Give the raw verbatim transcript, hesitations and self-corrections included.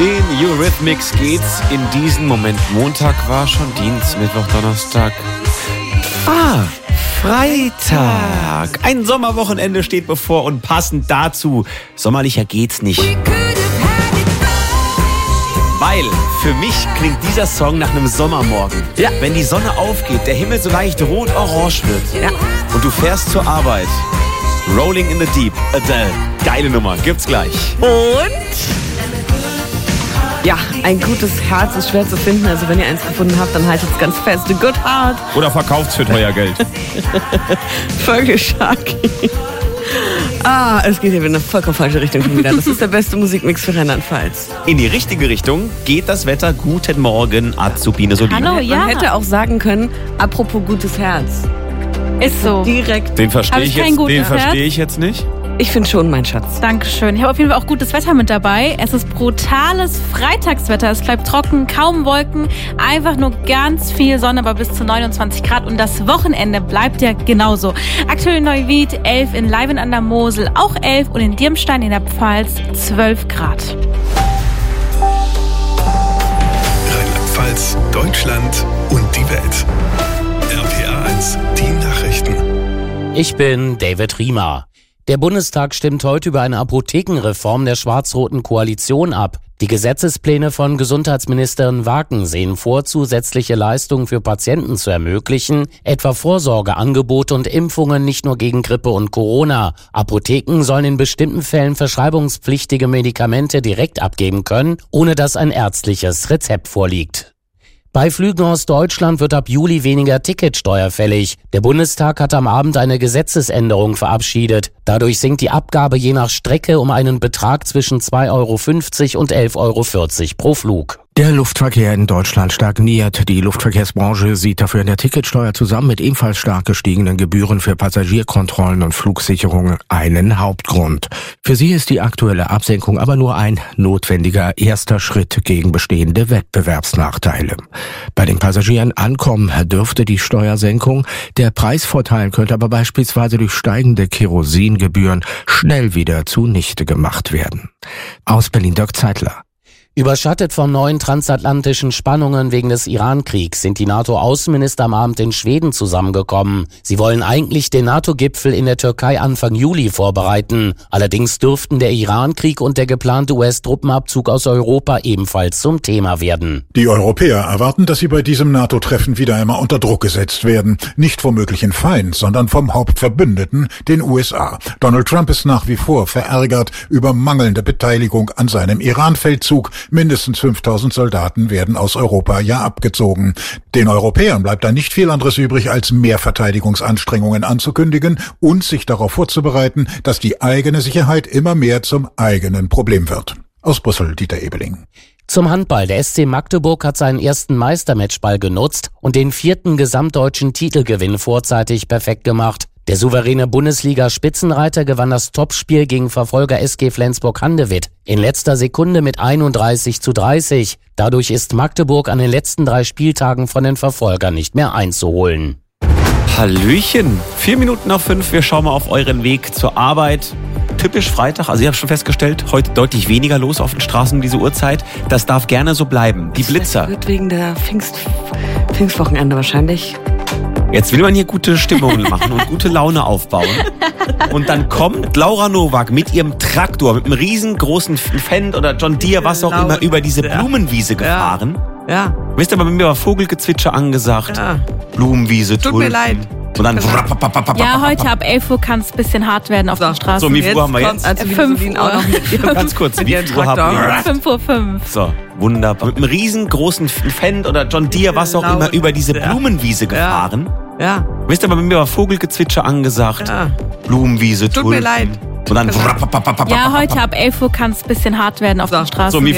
Den Eurythmics geht's in diesem Moment. Montag war schon Dienst, Mittwoch, Donnerstag. Ah, Freitag. Ein Sommerwochenende steht bevor und passend dazu, sommerlicher geht's nicht. Weil für mich klingt dieser Song nach einem Sommermorgen. Ja. Wenn die Sonne aufgeht, der Himmel so leicht rot-orange wird. Ja. Und du fährst zur Arbeit. Rolling in the Deep, Adele. Geile Nummer, gibt's gleich. Und? Ja, ein gutes Herz ist schwer zu finden. Also wenn ihr eins gefunden habt, dann haltet es ganz fest. A good heart. Oder verkauft's für teuer Geld. Vögel-Sharky. Ah, es geht hier in eine vollkommen falsche Richtung schon wieder. Das ist der beste Musikmix für Rheinland-Pfalz. In die richtige Richtung geht das Wetter. Guten Morgen, Azubine Soline. Hallo, ja. Man hätte auch sagen können, apropos gutes Herz. Ist so. Direkt. Den verstehe ich, jetzt, den versteh ich jetzt nicht. Ich finde schon, mein Schatz. Dankeschön. Ich habe auf jeden Fall auch gutes Wetter mit dabei. Es ist brutales Freitagswetter. Es bleibt trocken, kaum Wolken, einfach nur ganz viel Sonne, aber bis zu neunundzwanzig Grad. Und das Wochenende bleibt ja genauso. Aktuell in Neuwied elf, in Leiven an der Mosel auch elf und in Dirmstein in der Pfalz zwölf Grad. Rheinland-Pfalz, Deutschland und die Welt. R P A eins, die Nachrichten. Ich bin David Riemer. Der Bundestag stimmt heute über eine Apothekenreform der schwarz-roten Koalition ab. Die Gesetzespläne von Gesundheitsministerin Waken sehen vor, zusätzliche Leistungen für Patienten zu ermöglichen, etwa Vorsorgeangebote und Impfungen nicht nur gegen Grippe und Corona. Apotheken sollen in bestimmten Fällen verschreibungspflichtige Medikamente direkt abgeben können, ohne dass ein ärztliches Rezept vorliegt. Bei Flügen aus Deutschland wird ab Juli weniger Ticketsteuer fällig. Der Bundestag hat am Abend eine Gesetzesänderung verabschiedet. Dadurch sinkt die Abgabe je nach Strecke um einen Betrag zwischen zwei Euro fünfzig und elf Euro vierzig pro Flug. Der Luftverkehr in Deutschland stagniert. Die Luftverkehrsbranche sieht dafür in der Ticketsteuer zusammen mit ebenfalls stark gestiegenen Gebühren für Passagierkontrollen und Flugsicherungen einen Hauptgrund. Für sie ist die aktuelle Absenkung aber nur ein notwendiger erster Schritt gegen bestehende Wettbewerbsnachteile. Bei den Passagieren ankommen dürfte die Steuersenkung. Der Preisvorteil könnte aber beispielsweise durch steigende Kerosingebühren schnell wieder zunichte gemacht werden. Aus Berlin Dirk Zeitler. Überschattet von neuen transatlantischen Spannungen wegen des Iran-Kriegs sind die NATO-Außenminister am Abend in Schweden zusammengekommen. Sie wollen eigentlich den NATO-Gipfel in der Türkei Anfang Juli vorbereiten. Allerdings dürften der Iran-Krieg und der geplante U S-Truppenabzug aus Europa ebenfalls zum Thema werden. Die Europäer erwarten, dass sie bei diesem NATO-Treffen wieder einmal unter Druck gesetzt werden. Nicht vom möglichen Feind, sondern vom Hauptverbündeten, den U S A. Donald Trump ist nach wie vor verärgert über mangelnde Beteiligung an seinem Iran-Feldzug. Mindestens fünftausend Soldaten werden aus Europa ja abgezogen. Den Europäern bleibt da nicht viel anderes übrig, als mehr Verteidigungsanstrengungen anzukündigen und sich darauf vorzubereiten, dass die eigene Sicherheit immer mehr zum eigenen Problem wird. Aus Brüssel, Dieter Ebeling. Zum Handball. Der S C Magdeburg hat seinen ersten Meistermatchball genutzt und den vierten gesamtdeutschen Titelgewinn vorzeitig perfekt gemacht. Der souveräne Bundesliga-Spitzenreiter gewann das Topspiel gegen Verfolger S G Flensburg-Handewitt in letzter Sekunde mit einunddreißig zu dreißig. Dadurch ist Magdeburg an den letzten drei Spieltagen von den Verfolgern nicht mehr einzuholen. Hallöchen, vier Minuten nach fünf, wir schauen mal auf euren Weg zur Arbeit. Typisch Freitag, also ihr habt schon festgestellt, heute deutlich weniger los auf den Straßen um diese Uhrzeit. Das darf gerne so bleiben. Die Blitzer. Das wird wegen der Pfingst, Pfingstwochenende wahrscheinlich. Jetzt will man hier gute Stimmung machen und gute Laune aufbauen. Und dann kommt Laura Nowak mit ihrem Traktor, mit einem riesengroßen Fendt oder John Deere, was auch immer, über diese Blumenwiese gefahren. Ja. ja. Wisst ihr, bei mir war Vogelgezwitscher angesagt. Ja. Blumenwiese, Tut Tulpen. mir leid. Und dann ja, heute ab elf Uhr kann es ein bisschen hart werden auf so, den Straßen. So, wie viel Uhr haben wir jetzt? Also fünf Uhr. Auch noch mit Ganz kurz, wie viel Uhr haben wir jetzt? fünf Uhr fünf. So, wunderbar. Mit einem riesengroßen Fendt oder John Deere, was auch immer, über diese Blumenwiese gefahren. Ja. Wisst ihr, bei mir war Vogelgezwitscher angesagt. Ja. Blumenwiese, Tut Tulpen. mir leid. Und dann ja, heute ab elf Uhr kann es ein bisschen hart werden auf so, den Straßen. So, wie viel